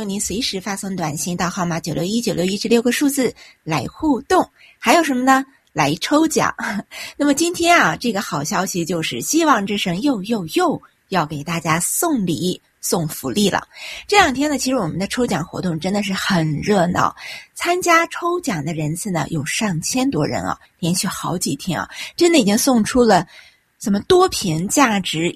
用您随时发送短信到号码961961这6个数字来互动。还有什么呢？来抽奖。那么今天啊，这个好消息就是希望之声又要给大家送礼送福利了。这两天呢，其实我们的抽奖活动真的是很热闹，参加抽奖的人次呢有上千多人啊，连续好几天啊，真的已经送出了多瓶价值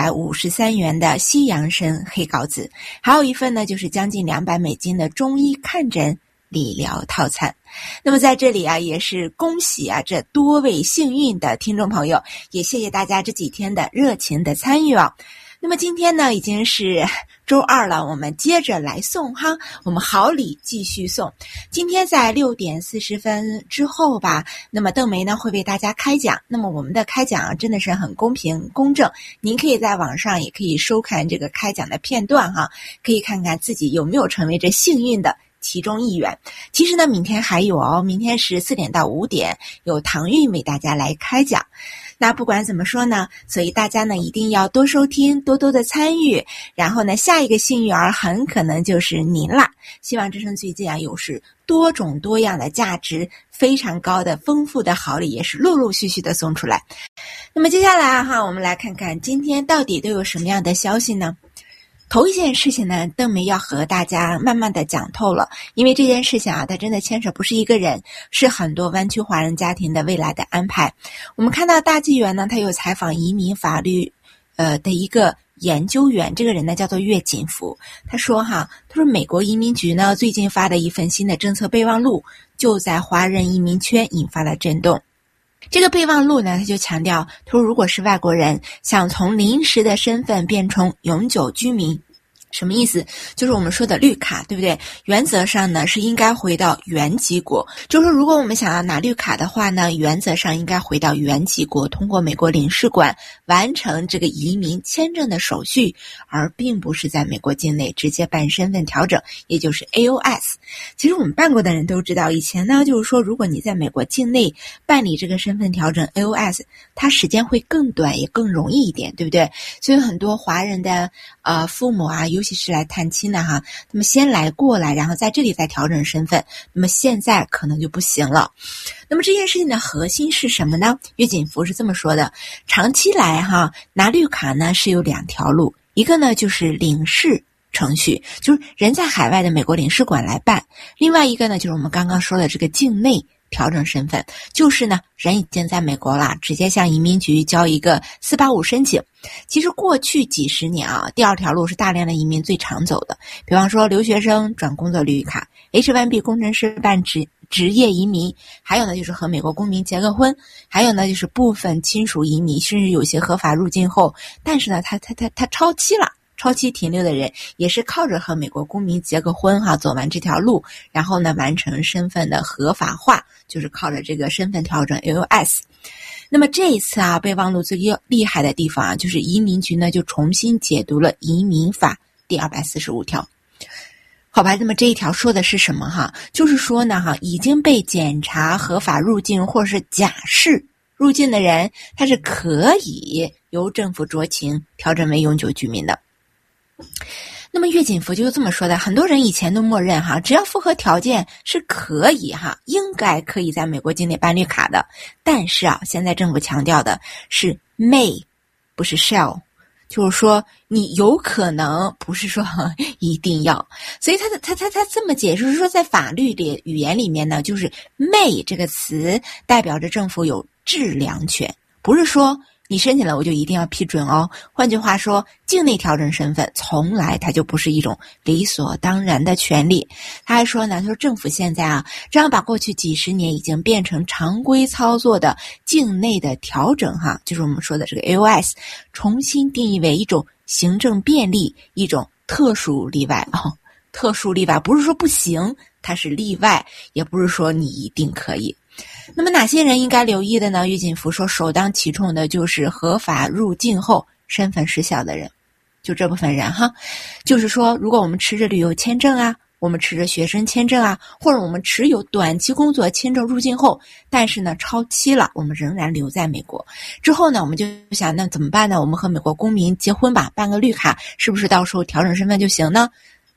153元的西洋参黑膏子，还有一份呢就是将近$200的中医看诊理疗套餐。那么在这里啊，也是恭喜啊这多位幸运的听众朋友，也谢谢大家这几天的热情的参与啊。那么今天呢已经是周二了，我们接着来送哈，我们好礼继续送。今天在6点40分之后吧，那么邓梅呢会为大家开奖。那么我们的开奖啊真的是很公平公正，您可以在网上也可以收看这个开奖的片段哈，可以看看自己有没有成为这幸运的其中一员。其实呢明天还有哦，明天是4点到5点有唐韵为大家来开奖。那不管怎么说呢，所以大家呢一定要多收听，多多的参与，然后呢下一个幸运儿很可能就是您啦。希望之声最近啊有是多种多样的价值非常高的丰富的好礼也是陆陆续续的送出来。那么接下来我们来看看今天到底都有什么样的消息呢？头一件事情呢，邓梅要和大家慢慢的讲透了，因为这件事情啊，它真的牵扯不是一个人，是很多湾区华人家庭的未来的安排。我们看到大纪元呢，他有采访移民法律的一个研究员，这个人呢叫做岳锦福。他说美国移民局呢最近发的一份新的政策备忘录，就在华人移民圈引发了震动。这个备忘录呢，他就强调，他说如果是外国人想从临时的身份变成永久居民，什么意思？就是我们说的绿卡，对不对？原则上呢是应该回到原籍国，就是说如果我们想要拿绿卡的话呢，原则上应该回到原籍国，通过美国领事馆完成这个移民签证的手续，而并不是在美国境内直接办身份调整，也就是 AOS。 其实我们办过的人都知道，以前呢就是说如果你在美国境内办理这个身份调整 AOS， 它时间会更短也更容易一点，对不对？所以很多华人的父母啊，尤其是来探亲的那么先来过来，然后在这里再调整身份，那么现在可能就不行了。那么这件事情的核心是什么呢？岳锦福是这么说的，长期来拿绿卡呢是有2条路，一个呢就是领事程序，就是人在海外的美国领事馆来办，另外一个呢就是我们刚刚说的这个境内调整身份，就是呢人已经在美国了，直接向移民局交一个485申请。其实过去几十年第2条路是大量的移民最常走的，比方说留学生转工作绿卡， H1B 工程师办职业移民，还有呢就是和美国公民结个婚，还有呢就是部分亲属移民，甚至有些合法入境后，但是呢他超期了，超期停留的人也是靠着和美国公民结个婚走完这条路，然后呢完成身份的合法化，就是靠着这个身份调整 AOS。 那么这一次备忘录最厉害的地方就是移民局呢就重新解读了移民法第245条。好吧，那么这一条说的是什么就是说呢已经被检查合法入境或是假释入境的人，他是可以由政府酌情调整为永久居民的。那么岳锦福就这么说的，很多人以前都默认只要符合条件是可以应该可以在美国境内办绿卡的，但是现在政府强调的是 may 不是 shall， 就是说你有可能，不是说一定要。所以他这么解释，是说在法律的语言里面呢，就是 may 这个词代表着政府有质量权，不是说你申请了我就一定要批准哦。换句话说，境内调整身份从来它就不是一种理所当然的权利。他还说呢，他说政府现在这样把过去几十年已经变成常规操作的境内的调整就是我们说的这个 AOS 重新定义为一种行政便利，一种特殊例外特殊例外不是说不行，它是例外，也不是说你一定可以。那么哪些人应该留意的呢？岳锦福说首当其冲的就是合法入境后身份失效的人，就这部分人就是说如果我们持着旅游签证我们持着学生签证或者我们持有短期工作签证入境后，但是呢超期了，我们仍然留在美国之后呢，我们就想那怎么办呢？我们和美国公民结婚吧，办个绿卡，是不是到时候调整身份就行呢？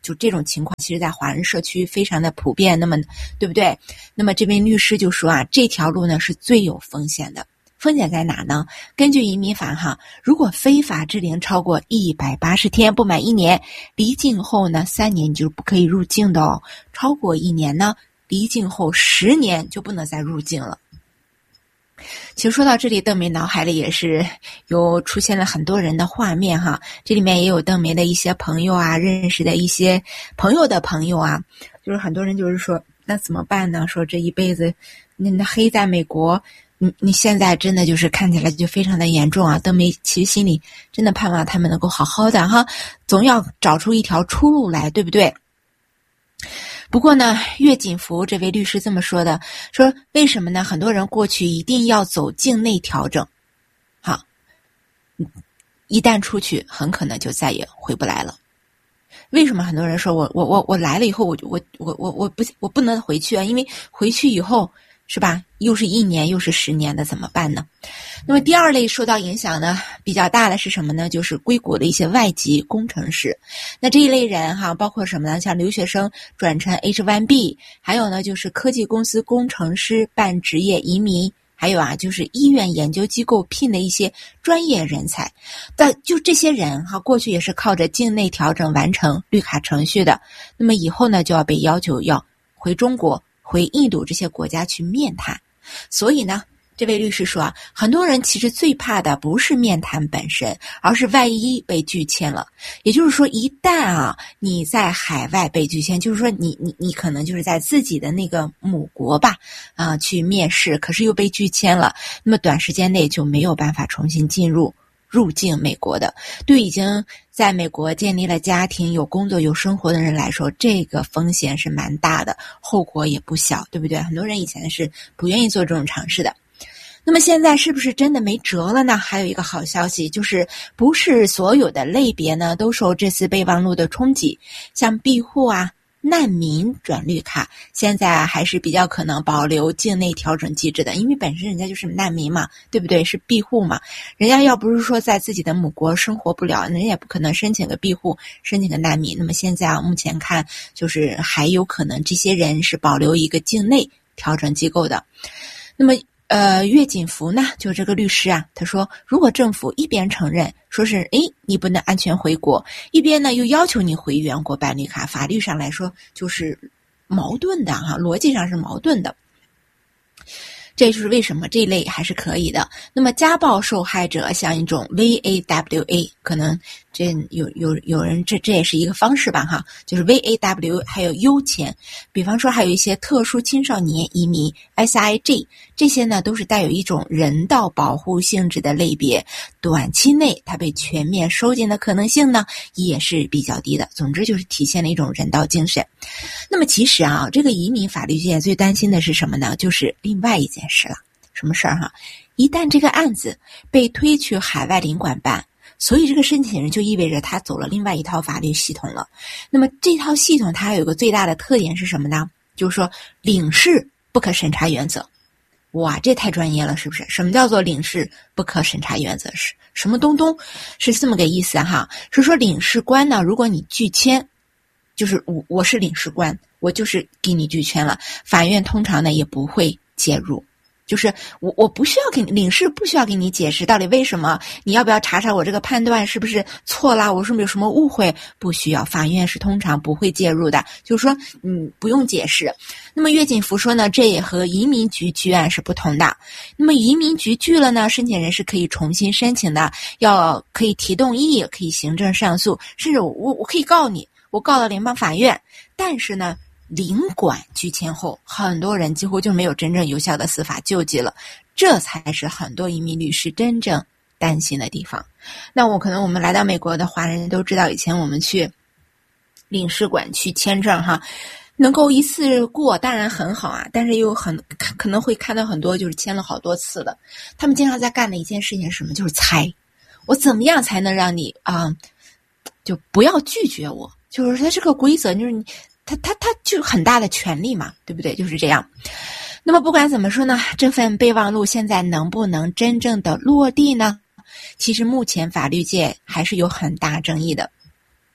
就这种情况，其实在华人社区非常的普遍，那么对不对？那么这位律师就说啊，这条路呢是最有风险的。风险在哪呢？根据移民法哈，如果非法滞留超过180天，不满1年，离境后呢3年你就不可以入境的哦。超过1年呢，离境后10年就不能再入境了。其实说到这里，邓梅脑海里也是有出现了很多人的画面哈，这里面也有邓梅的一些朋友啊，认识的一些朋友的朋友啊，就是很多人就是说，那怎么办呢？说这一辈子那黑在美国，你现在真的就是看起来就非常的严重啊。邓梅其实心里真的盼望他们能够好好的哈，总要找出一条出路来，对不对？不过呢，岳锦福这位律师这么说的，说为什么呢？很多人过去一定要走境内调整，好，一旦出去，很可能就再也回不来了。为什么很多人说我来了以后，我不能回去啊？因为回去以后是吧，又是1年又是10年的，怎么办呢？那么第二类受到影响呢比较大的是什么呢？就是硅谷的一些外籍工程师。那这一类人哈，包括什么呢？像留学生转成 H1B， 还有呢就是科技公司工程师办职业移民，还有啊就是医院研究机构聘的一些专业人才。但就这些人哈，过去也是靠着境内调整完成绿卡程序的，那么以后呢就要被要求要回中国、回印度这些国家去面谈。所以呢，这位律师说啊，很多人其实最怕的不是面谈本身，而是万一被拒签了。也就是说，一旦啊你在海外被拒签，就是说你可能就是在自己的那个母国吧去面试，可是又被拒签了，那么短时间内就没有办法重新入境美国的。对已经在美国建立了家庭、有工作、有生活的人来说，这个风险是蛮大的，后果也不小，对不对？很多人以前是不愿意做这种尝试的。那么现在是不是真的没辙了呢？还有一个好消息，就是不是所有的类别呢都受这次备忘录的冲击，像庇护啊、难民转绿卡，现在还是比较可能保留境内调整机制的，因为本身人家就是难民嘛，对不对？是庇护嘛，人家要不是说在自己的母国生活不了，人家也不可能申请个庇护，申请个难民。那么现在目前看，就是还有可能这些人是保留一个境内调整机构的。那么岳锦福呢，就这个律师啊，他说，如果政府一边承认说是你不能安全回国，一边呢又要求你回原国办绿卡，法律上来说就是矛盾的哈，逻辑上是矛盾的。这就是为什么这一类还是可以的。那么家暴受害者像一种 VAWA， 可能这有人这也是一个方式吧哈，就是 VAW 还有优签，比方说还有一些特殊青少年移民 SIG， 这些呢都是带有一种人道保护性质的类别，短期内它被全面收紧的可能性呢也是比较低的。总之就是体现了一种人道精神。那么其实啊，这个移民法律界最担心的是什么呢？就是另外一件事了。什么事儿哈？一旦这个案子被推去海外领馆办，所以这个申请人就意味着他走了另外一套法律系统了。那么这套系统它还有一个最大的特点是什么呢？就是说领事不可审查原则。哇，这太专业了，是不是？什么叫做领事不可审查原则？是什么东？是这么个意思哈，是说领事官呢，如果你拒签，就是我是领事官，我就是给你拒签了，法院通常呢也不会介入。就是我不需要给领事不需要给你解释到底为什么，你要不要查查我这个判断是不是错啦，我是不是有什么误会，不需要，法院是通常不会介入的，就是说不用解释。那么岳锦福说呢，这也和移民局拒案是不同的。那么移民局拒了呢，申请人是可以重新申请的，可以提动议，可以行政上诉，甚至我可以告你，我告到联邦法院。但是呢，领馆拒签后，很多人几乎就没有真正有效的司法救济了，这才是很多移民律师真正担心的地方。那我们来到美国的华人都知道，以前我们去领事馆去签证哈，能够一次过当然很好啊，但是又可能会看到很多就是签了好多次的，他们经常在干的一件事情是什么？就是猜我怎么样才能让你就不要拒绝我，就是他这个规则就是他就很大的权利嘛，对不对？就是这样。那么不管怎么说呢，这份备忘录现在能不能真正的落地呢？其实目前法律界还是有很大争议的。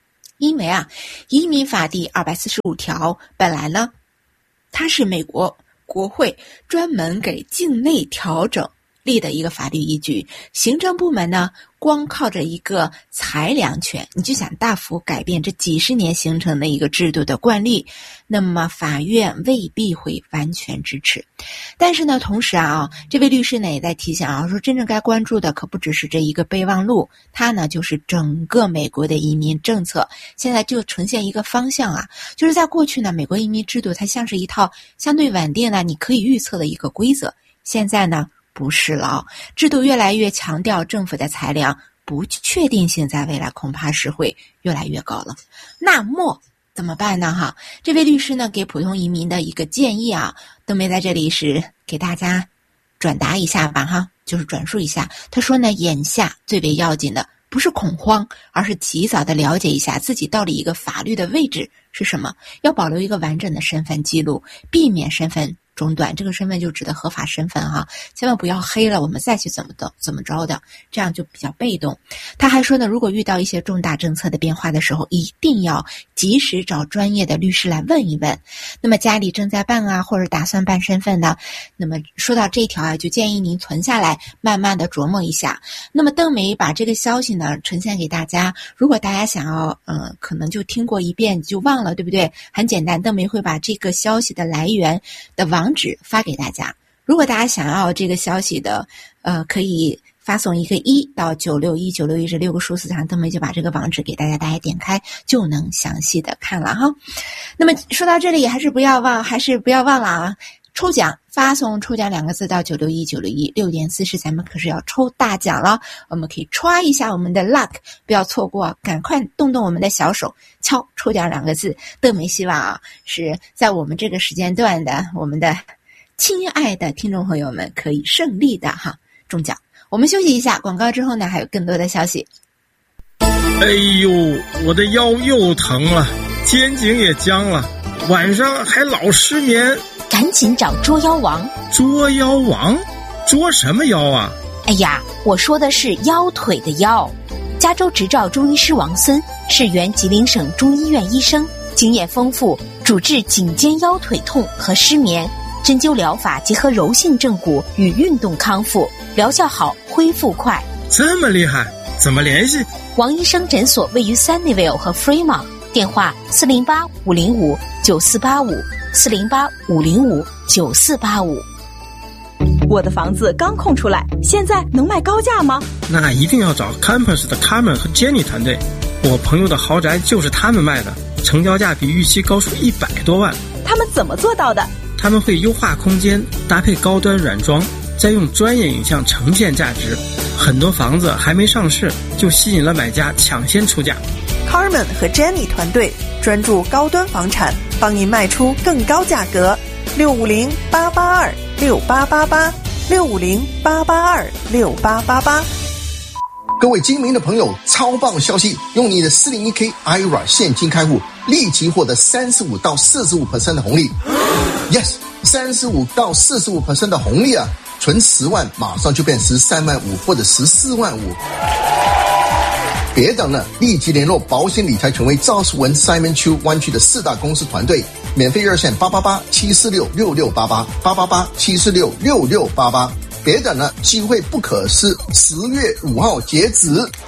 因为移民法第245条本来呢，它是美国国会专门给境内调整立的一个法律依据，行政部门呢光靠着一个裁量权，你就想大幅改变这几十年形成的一个制度的惯例，那么法院未必会完全支持。但是呢，同时这位律师呢也在提醒说真正该关注的可不只是这一个备忘录，它呢就是整个美国的移民政策。现在就呈现一个方向就是在过去呢，美国移民制度它像是一套相对稳定的你可以预测的一个规则，现在呢不是了，制度越来越强调政府的裁量，不确定性在未来恐怕是会越来越高了。那么怎么办呢？这位律师呢给普通移民的一个建议邓梅在这里是给大家转达一下吧就是转述一下。他说呢，眼下最为要紧的不是恐慌，而是及早的了解一下自己到底一个法律的位置是什么，要保留一个完整的身份记录，避免身份中断，这个身份就指的合法身份千万不要黑了我们再去怎么着的，这样就比较被动。他还说呢，如果遇到一些重大政策的变化的时候，一定要及时找专业的律师来问一问。那么家里正在办或者打算办身份的，那么说到这一条就建议您存下来，慢慢的琢磨一下。那么邓梅把这个消息呢呈现给大家，如果大家想要可能就听过一遍就忘了，对不对？很简单，邓梅会把这个消息的来源的网址发给大家。如果大家想要这个消息的可以发送一个1到961这6个数字，然后邓梅就把这个网址给大家，大家点开就能详细的看了那么说到这里还是不要忘了抽奖，发送抽奖2个字到96196点40，咱们可是要抽大奖了，我们可以try一下我们的 luck， 不要错过，赶快动我们的小手，敲抽奖2个字。邓梅希望是在我们这个时间段的我们的亲爱的听众朋友们可以胜利的中奖。我们休息一下，广告之后呢还有更多的消息。 哎呦，我的腰又疼了，肩颈也僵了，晚上还老失眠。 赶紧找捉妖王。 捉妖王？捉什么妖啊？ 哎呀，我说的是腰腿的腰。加州执照中医师王森是原吉林省中医院医生，经验丰富，主治颈肩腰腿痛和失眠，针灸疗法结合柔性正骨与运动康复，疗效好，恢复快。 这么厉害，怎么联系？ 王医生诊所位于 Sunnyvale 和 Fremont， 电话408-505-9485，408-505-9485。 我的房子刚空出来，现在能卖高价吗？ 那一定要找 Campus 的 Carmen 和 Jenny 团队，我朋友的豪宅就是他们卖的，成交价比预期高出100多万。 他们怎么做到的？ 他们会优化空间，搭配高端软装，再用专业影像呈现价值。很多房子还没上市，就吸引了买家抢先出价。 Carmen 和 Jenny 团队专注高端房产，帮您卖出更高价格。650-882-6888，650-882-6888。 各位精明的朋友，超棒消息！用你的 401k IRA 现金开户，立即获得35到45% 的红利。Yes， 35到45% 的红利存10万马上就变13万5或者14万5。别等了，立即联络保险理财权威赵世文 Simon Chu 湾区的4大公司团队，免费热线888-746-6688，888-746-6688。别等了，机会不可失，10月5号截止。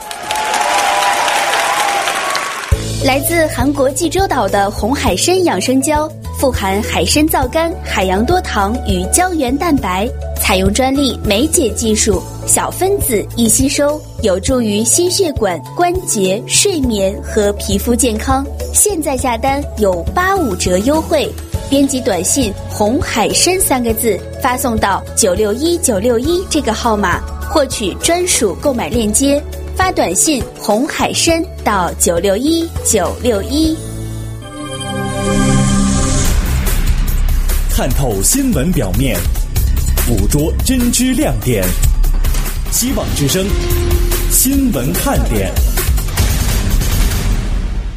来自韩国济州岛的红海参养生胶，富含海参皂苷、海洋多糖与胶原蛋白，采用专利酶解技术，小分子易吸收，有助于心血管、关节、睡眠和皮肤健康。现在下单有85折优惠，编辑短信红海参3个字发送到961961这个号码，获取专属购买链接，发短信红海参到961961。 看透新闻表面，捕捉真知亮点。希望之声新闻看点。 听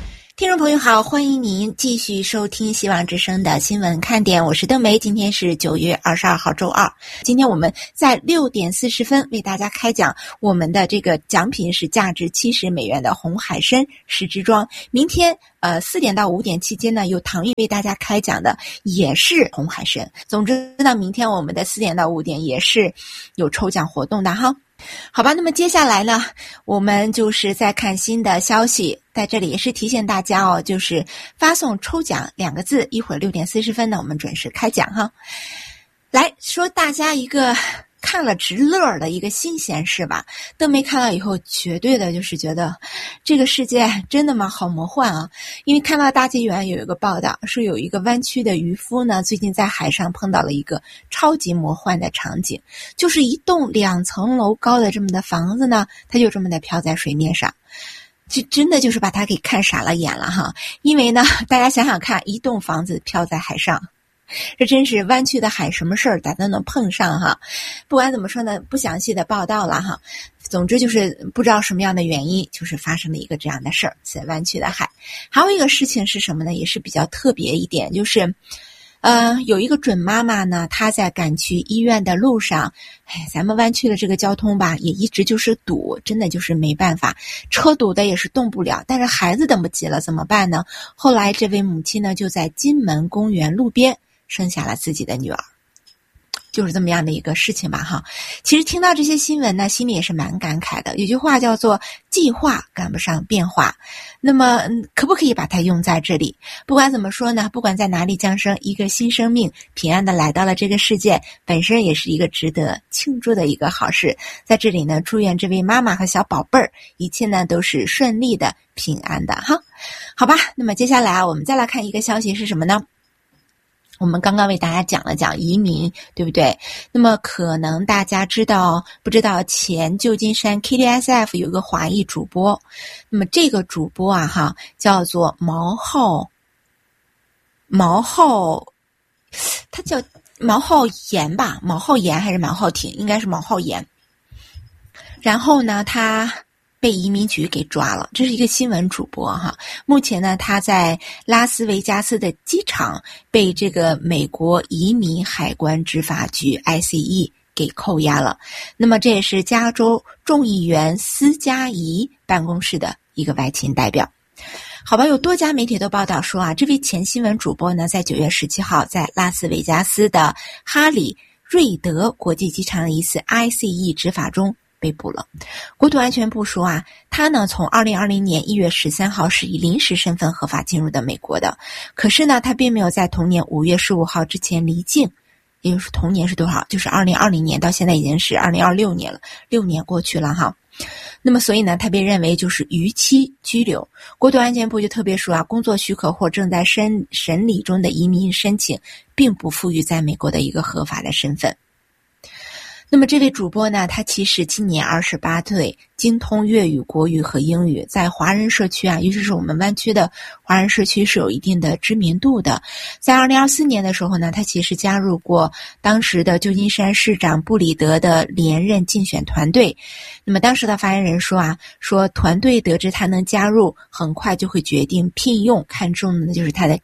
听众朋友好，欢迎您继续收听希望之声的新闻看点，我是邓梅。今天是9月22号周二，今天我们在6点40分为大家开讲，我们的这个奖品是价值70美元的红海参10支装。明天4点到5点期间呢，由唐玉为大家开讲的也是红海参。总之呢，明天我们的4点到5点也是有抽奖活动的哈。好吧，那么接下来呢，我们就是在看新的消息，在这里也是提醒大家哦，就是发送抽奖2个字，一会儿6点40分呢，我们准时开奖哈。来说大家一个看了直乐的一个新鲜事吧，邓梅看了以后绝对的就是觉得这个世界真的吗？好魔幻啊！因为看到大纪元有一个报道，说有一个湾区的渔夫呢，最近在海上碰到了一个超级魔幻的场景，就是一栋2层楼高的这么的房子呢，它就这么的飘在水面上。就真的就是把它给看傻了眼了哈，因为呢，大家想想看，一栋房子飘在海上，这真是湾区的海，什么事儿咱都能碰上哈。不管怎么说呢，不详细的报道了哈。总之就是不知道什么样的原因，就是发生了一个这样的事儿，在湾区的海。还有一个事情是什么呢？也是比较特别一点，就是有一个准妈妈呢，她在赶去医院的路上，咱们湾区的这个交通吧，也一直就是堵，真的就是没办法，车堵的也是动不了，但是孩子等不及了，怎么办呢？后来这位母亲呢，就在金门公园路边生下了自己的女儿，就是这么样的一个事情吧哈。其实听到这些新闻呢，心里也是蛮感慨的。有句话叫做计划赶不上变化，那么可不可以把它用在这里？不管怎么说呢，不管在哪里降生，一个新生命平安的来到了这个世界，本身也是一个值得庆祝的一个好事。在这里呢，祝愿这位妈妈和小宝贝儿一切呢都是顺利的、平安的哈。好吧，那么接下来我们再来看一个消息是什么呢？我们刚刚为大家讲了讲移民，对不对？那么可能大家不知道前旧金山 KDSF 有个华裔主播，那么这个主播啊哈，叫做毛浩，他叫毛浩岩吧，毛浩岩还是毛浩庭，应该是毛浩岩。然后呢，他被移民局给抓了，这是一个新闻主播哈。目前呢，他在拉斯维加斯的机场被这个美国移民海关执法局 ICE 给扣押了。那么这也是加州众议员斯嘉仪办公室的一个外勤代表。好吧，有多家媒体都报道说啊，这位前新闻主播呢，在9月17号在拉斯维加斯的哈里瑞德国际机场的一次 ICE 执法中被捕了。国土安全部说啊，他呢从2020年1月13号是以临时身份合法进入的美国的，可是呢他并没有在同年5月15号之前离境，也就是同年是多少？就是2020年到现在已经是2026年了，6年过去了哈。那么所以呢，他被认为就是逾期居留。国土安全部就特别说啊，工作许可或正在审理中的移民申请并不赋予在美国的一个合法的身份。那么这位主播呢，他其实今年28岁，精通粤语、国语和英语，在华人社区啊，尤其是我们湾区的华人社区是有一定的知名度的。在2024年的时候呢，他其实加入过当时的旧金山市长布里德的连任竞选团队。那么当时的发言人说啊，说团队得知他能加入，很快就会决定聘用，看中的就是他的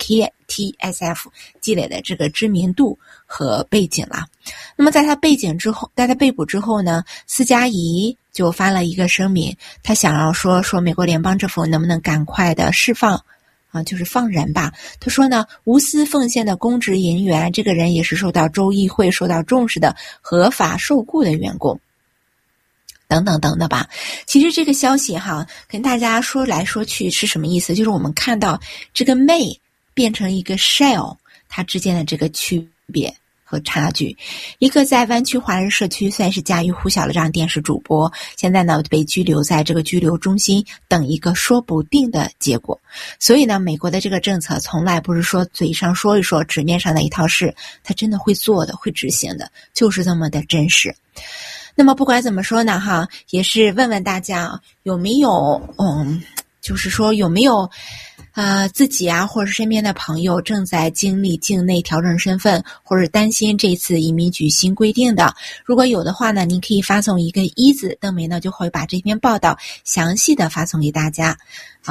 KTSF 积累的这个知名度和背景了。那么在他被捕之后呢，斯嘉仪就发了一个声明，他想要说美国联邦政府能不能赶快的释放就是放人吧。他说呢，无私奉献的公职人员，这个人也是受到州议会受到重视的合法受雇的员工。等等等的吧。其实这个消息哈，跟大家说来说去是什么意思？就是我们看到这个 May 变成一个 Shell， 它之间的这个区别和差距。一个在湾区华人社区算是家喻户晓的这样电视主播，现在呢被拘留在这个拘留中心，等一个说不定的结果。所以呢，美国的这个政策从来不是说嘴上说一说，纸面上的一套事，它真的会做的，会执行的，就是这么的真实。那么不管怎么说呢哈，也是问问大家有没有就是说有没有自己啊或者身边的朋友正在经历境内调整身份，或者担心这次移民局新规定的，如果有的话呢，您可以发送一个1字，邓梅呢就会把这篇报道详细的发送给大家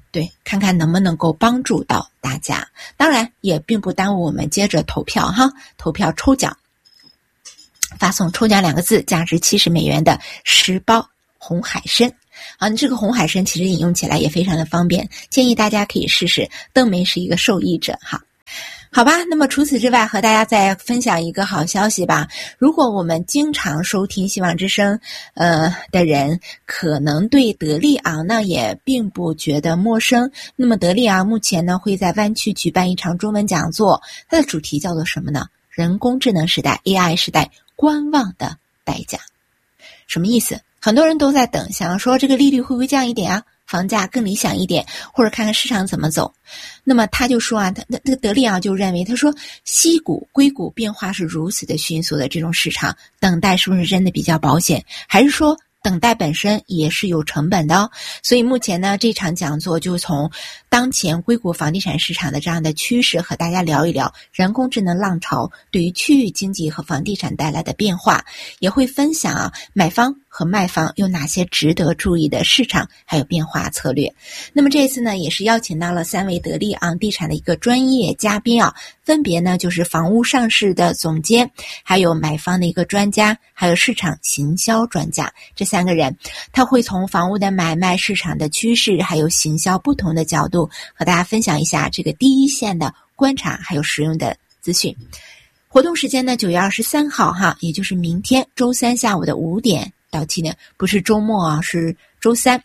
对，看看能不能够帮助到大家。当然也并不耽误我们接着投票哈，投票抽奖，发送抽奖2个字，价值$70的10包红海参。这个红海参其实饮用起来也非常的方便，建议大家可以试试。邓梅是一个受益者哈。好吧，那么除此之外，和大家再分享一个好消息吧。如果我们经常收听希望之声的人，可能对得力昂呢也并不觉得陌生。那么得力昂目前呢会在湾区举办一场中文讲座，它的主题叫做什么呢？人工智能时代 AI 时代观望的代价。什么意思？很多人都在等，想说这个利率会不会降一点啊，房价更理想一点，或者看看市场怎么走。那么他就说啊，那个得力昂就认为，他说西股硅谷变化是如此的迅速的这种市场，等待是不是真的比较保险，还是说等待本身也是有成本的哦。所以目前呢，这场讲座就从当前硅谷房地产市场的这样的趋势和大家聊一聊人工智能浪潮对于区域经济和房地产带来的变化，也会分享买方和卖方有哪些值得注意的市场还有变化策略。那么这次呢，也是邀请到了3位得力昂地产的一个专业嘉宾分别呢就是房屋上市的总监，还有买方的一个专家，还有市场行销专家。这3个人他会从房屋的买卖市场的趋势还有行销不同的角度和大家分享一下这个第一线的观察还有实用的资讯。活动时间呢9月23号也就是明天周三下午的5点到7点，不是周末是周三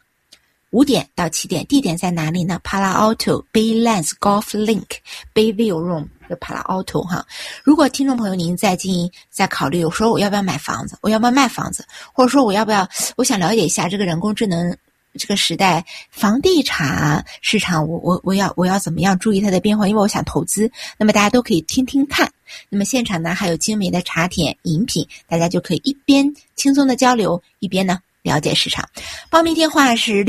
5点到7点。地点在哪里呢？ Palo Alto Baylands Golf Link Bayview Room 的 Palo Alto 如果听众朋友您在考虑，我说我要不要买房子，我要不要卖房子，或者说我想了解一下这个人工智能这个时代房地产市场，我要怎么样注意它的变化，因为我想投资。那么大家都可以听听看。那么现场呢还有精美的茶点饮品，大家就可以一边轻松的交流，一边呢了解市场。报名电话是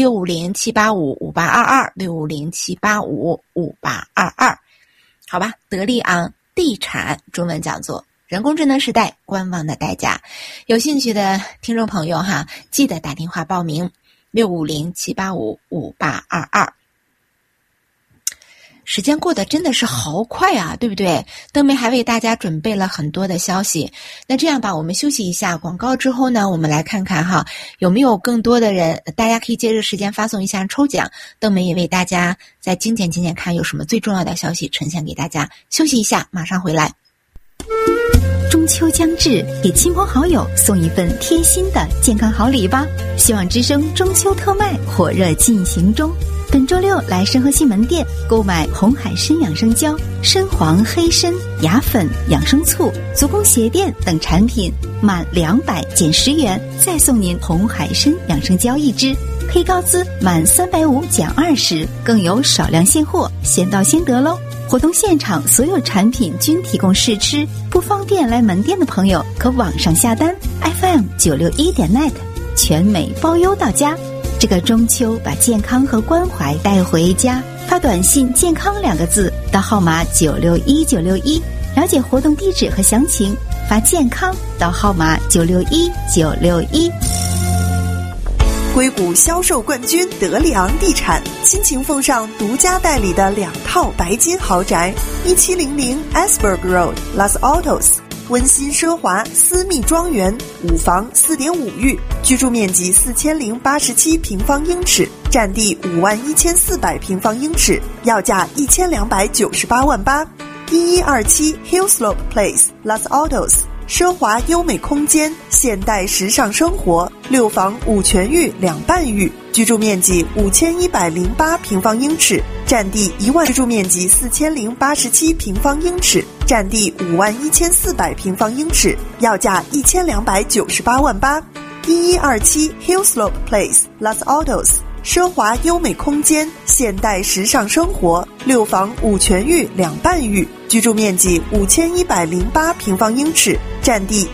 650-785-5822，650-785-5822。好吧，得力昂地产中文讲座，人工智能时代观望的代价。有兴趣的听众朋友记得打电话报名650-785-5822。时间过得真的是好快啊，对不对？邓梅还为大家准备了很多的消息。那这样吧，我们休息一下广告之后呢，我们来看看有没有更多的人，大家可以借这个时间发送一下抽奖。邓梅也为大家再精简看有什么最重要的消息呈现给大家。休息一下，马上回来。 中秋将至，给亲朋好友送一份贴心的健康好礼吧！希望之声中秋特卖火热进行中，本周6来申河西门店购买红海参养生胶、参黄黑参、牙粉、养生醋、足弓鞋垫等产品，满200减10元，再送您红海参养生胶1支。黑高资满350减20，更有少量现货，先到先得喽！活动现场所有产品均提供试吃，不方便来门店的朋友可网上下单 FM961.net， 全美包邮到家。这个中秋把健康和关怀带回家，发短信健康2个字到号码961961，了解活动地址和详情，发健康到号码961961。 硅谷销售冠军得力昂地产倾情奉上独家代理的2套白金豪宅，1700 Asberg Road Los Altos， 温馨奢华私密庄园，5房4.5浴，居住面积4087平方英尺，占地51400平方英尺，要价1298万8。1127 Hillslope Place Los Altos，奢华优美空间，现代时尚生活，6房5全浴2半浴，居住面积5108平方英尺，占地居住面积4087平方英尺，占地51400平方英尺，要价1298万8。1127 Hillslope Place Los Altos，奢华优美空间，现代时尚生活，6房5全浴2半浴，居住面积5108平方英尺，占地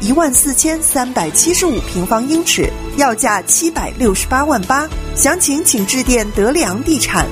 14375平方英尺，要价768万8。详情请致电得力昂地产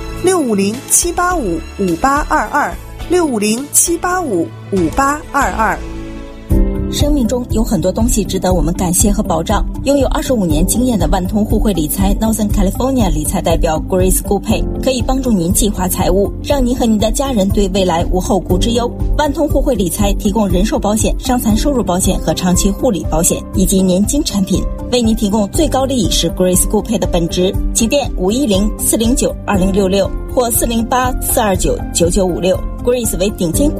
650-785-5822，650-785-5822。 生命中有很多东西值得我们感谢和保障。拥有25年经验的万通互惠理财 Northern California 理财代表 Grace 顾佩可以帮助您计划财务，让您和您的家人对未来无后顾之忧。万通互惠理财提供人寿保险、伤残收入保险和长期护理保险以及年金产品，为您提供最高利益是 Grace 顾佩的本职。请电510-409-2066或408-429-9956。Grace 为顶尖